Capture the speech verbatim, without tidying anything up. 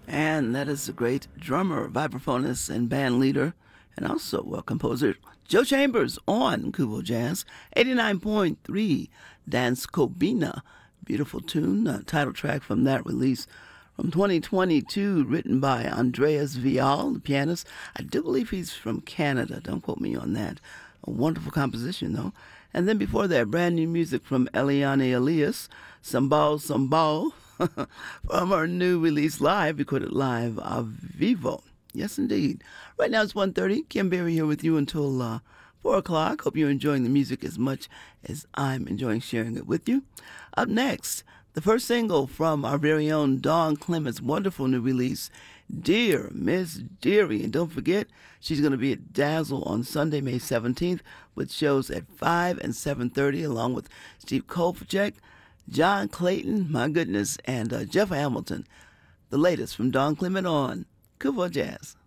And that is the great drummer, vibraphonist, and band leader, and also a composer, Joe Chambers on Kubo Jazz, eighty-nine point three, Dance Kobina. Beautiful tune, uh, title track from that release from twenty twenty-two, written by Andreas Vial, the pianist. I do believe he's from Canada. Don't quote me on that. A wonderful composition, though. And then before that, brand new music from Eliane Elias, Sambal Sambal, from her new release live, recorded live a vivo. Yes, indeed. Right now it's one thirty. Kim Berry here with you until uh, four o'clock. Hope you're enjoying the music as much as I'm enjoying sharing it with you. Up next, the first single from our very own Dawn Clement's wonderful new release, Dear Miss Dearie. And don't forget, she's going to be at Dazzle on Sunday, May seventeenth, with shows at five and seven thirty, along with Steve Kolfacek, John Clayton, my goodness, and uh, Jeff Hamilton. The latest from Dawn Clement on Kubo Jazz.